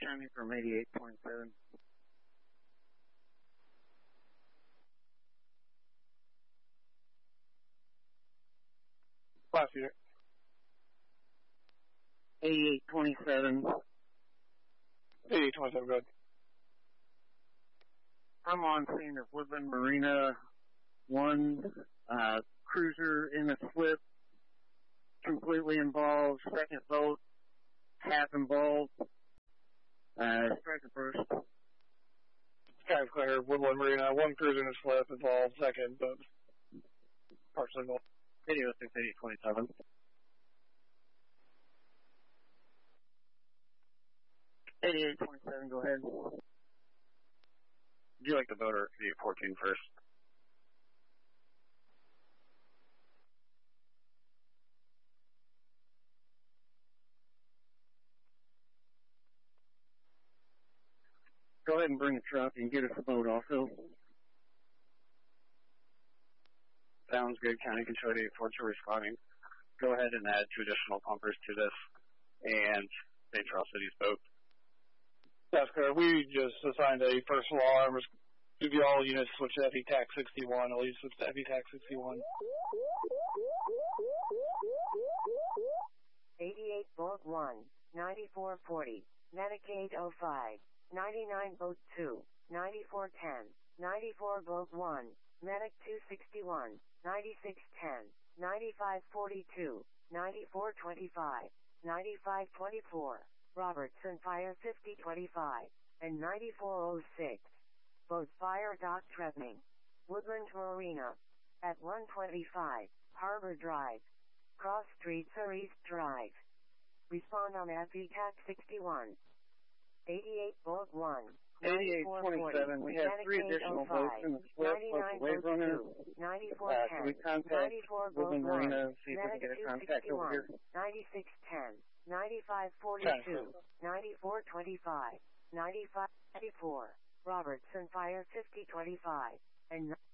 Chiming from 88.7. Last unit. 8827. 8827, go ahead. I'm on scene of Woodland Marina 1, cruiser in a slip, completely involved, second boat, half involved, striker first. Sky's clear, Woodland Marina, 1 cruiser in a slip, involved, second boat, partially involved. Video 6827. 8827, go ahead. Would you like the boat or 8814 first? Go ahead and bring a truck and get us a boat also. Sounds good. County Control 842 responding. Go ahead and add 2 additional pumpers to this and St. Charles City's boat. That's correct. We just assigned a first alarm. Give you all units switch to Heavy TAC 61. I'll use switch to Heavy TAC 61. 88 Boat 1, 9440, Medicaid 05, 99 Boat 2, 9410, 94 Boat 1, Medic 261, 9610, 9542, 9425, 9524, Robertson Fire 5025, and 9406. Both fire dock threatening. Woodland Marina. At 125, Harbor Drive. Cross Street or East Drive. Respond on FETAC 61. 88 Boat 1. 8827, we have 3 additional boats in the slip plus the wave runner. Should we contact Woodland Marina and see if we can get a contact over here? 9610, 9542, 9425, 9524, Robertson Fire 5025, and